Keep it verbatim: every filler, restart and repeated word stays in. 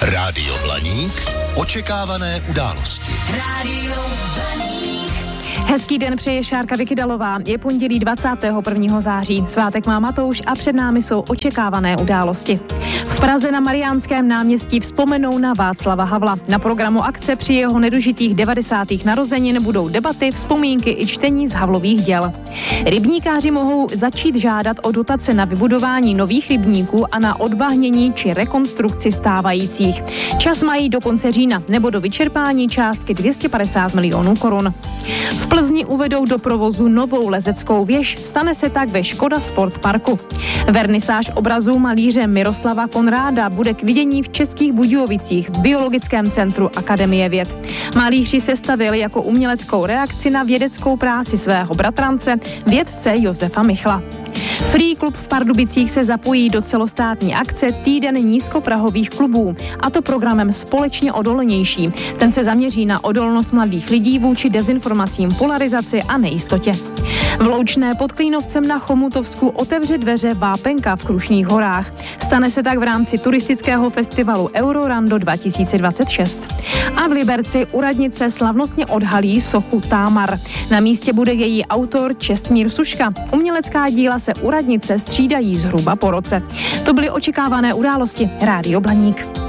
Rádio Blaník. Očekávané události. Rádio Blaník. Hezký den přeje Šárka Vykydalová. Je pondělí dvacátého prvního září. Svátek má Matouš a před námi jsou očekávané události. V Praze na Mariánském náměstí vzpomenou na Václava Havla. Na programu akce při jeho nedožitých devadesátých narozenin budou debaty, vzpomínky i čtení z Havlových děl. Rybníkáři mohou začít žádat o dotace na vybudování nových rybníků a na odbahnění či rekonstrukci stávajících. Čas mají do konce října nebo do vyčerpání částky dvě stě padesát milionů korun. V Plzni uvedou do provozu novou lezeckou věž, stane se tak ve Škoda Sport Parku. Vernisáž obrazů malíře Miroslava Konráda bude k vidění v Českých Budějovicích v Biologickém centru Akademie věd. Malíři sestavili jako uměleckou reakci na vědeckou práci svého bratrance, vědce Josefa Michla. Free Klub v Pardubicích se zapojí do celostátní akce Týden nízkoprahových klubů, a to programem Společně odolnější. Ten se zaměří na odolnost mladých lidí vůči dezinformacím, polarizaci a nejistotě. V Loučné pod Klínovcem na Chomutovsku otevře dveře Vápenka v Krušných horách. Stane se tak v rámci turistického festivalu Eurorando dva tisíce dvacet šest. A v Liberci u radnice slavnostně odhalí sochu Támar. Na místě bude její autor Čestmír Suška. Umělecká díla se u radnice střídají zhruba po roce. To byly očekávané události. Rádio Blaník.